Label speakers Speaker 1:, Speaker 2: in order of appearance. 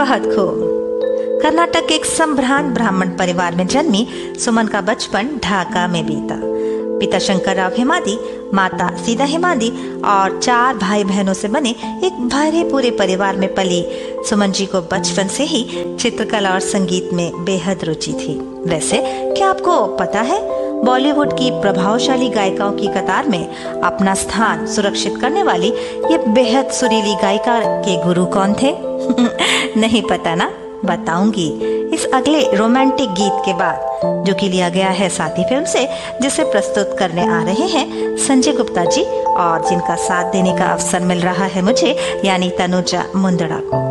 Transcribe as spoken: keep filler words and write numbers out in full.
Speaker 1: बहुत खूब। कर्नाटक के एक संभ्रांत ब्राह्मण परिवार में जन्मी सुमन का बचपन ढाका में बीता। पिता शंकर राव हेमादी, माता सीता हेमादी और चार भाई बहनों से बने एक भरे पूरे परिवार में पली सुमन जी को बचपन से ही चित्रकला और संगीत में बेहद रुचि थी। वैसे क्या आपको पता है बॉलीवुड की प्रभावशाली गायिकाओं की कतार में अपना स्थान सुरक्षित करने वाली ये बेहद सुरीली गायिका के गुरु कौन थे? नहीं पता ना? बताऊंगी इस अगले रोमांटिक गीत के बाद, जो कि लिया गया है साथी फिल्म से, जिसे प्रस्तुत करने आ रहे हैं संजय गुप्ता जी और जिनका साथ देने का अवसर मिल रहा है मुझे, यानी तनुजा मुंदड़ा को।